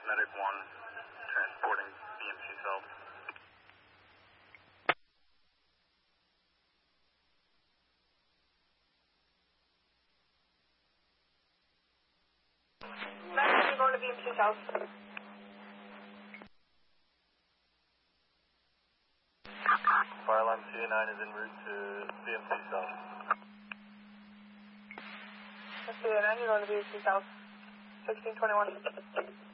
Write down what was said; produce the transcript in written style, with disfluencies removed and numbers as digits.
Medic 1, transporting BMC South. Medic, going to BMC South. Fire alarm CA9 is en route to BMC South. CA9, you're going to BMC South. 1621.